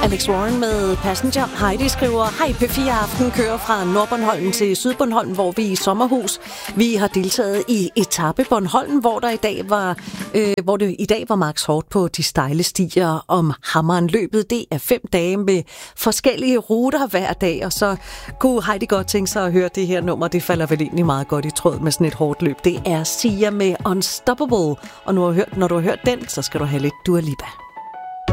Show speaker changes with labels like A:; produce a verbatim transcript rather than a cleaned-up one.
A: Alex Warren med Passenger. Heidi skriver, hej, P fire Aften kører fra Nordbornholm til Sydbornholm, hvor vi er i sommerhus. Vi har deltaget i etape Bornholm, hvor der i dag var, øh, hvor det i dag var max hårdt på de stejle stier om Hammeren. Løbet, det er fem dage med forskellige ruter hver dag, og så kunne Heidi godt tænke sig at høre det her nummer. Det falder vel egentlig meget godt i tråd med sådan et hårdt løb. Det er Sia med Unstoppable, og når du har hørt, når du har hørt den, så skal du have lidt Dua Lipa.